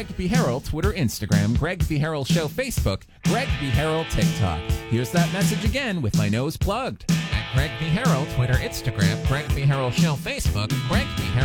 Greg B. Harrell, Twitter, Instagram, Greg B. Harrell Show, Facebook, Greg B. Harrell, TikTok. Here's that message again with my nose plugged. At Greg B. Harrell, Twitter, Instagram, Greg B. Harrell Show, Facebook, Greg B. Harrell.